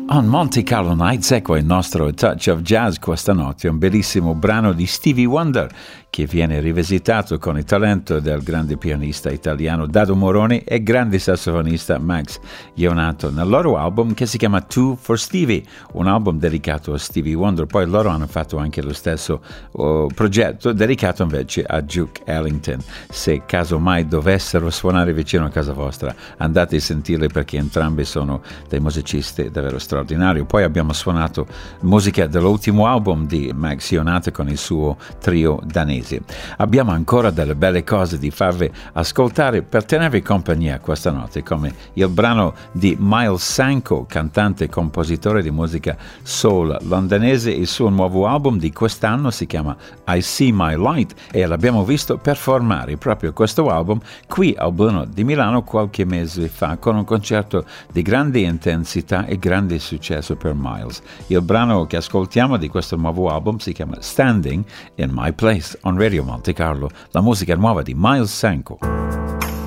On Monte Carlo Nights, ecco il nostro Touch of Jazz questa notte, un bellissimo brano di Stevie Wonder che viene rivisitato con il talento del grande pianista italiano Dado Moroni e grande sassofonista Max Ionato nel loro album che si chiama Two for Stevie, un album dedicato a Stevie Wonder. Poi loro hanno fatto anche lo stesso progetto dedicato invece a Duke Ellington. Se casomai dovessero suonare vicino a casa vostra, andate a sentirli perché entrambi sono dei musicisti davvero straordinari. Poi abbiamo suonato musica dell'ultimo album di Max Ionato con il suo trio danese. Abbiamo ancora delle belle cose di farvi ascoltare per tenervi compagnia questa notte, come il brano di Miles Sanko, cantante e compositore di musica soul londinese. Il suo nuovo album di quest'anno si chiama I See My Light e l'abbiamo visto performare proprio questo album qui al Bruno di Milano qualche mese fa con un concerto di grande intensità e grande successo per Miles. Il brano che ascoltiamo di questo nuovo album si chiama Standing in My Place on Radio Monte Carlo, la musica nuova di Miles Sanko.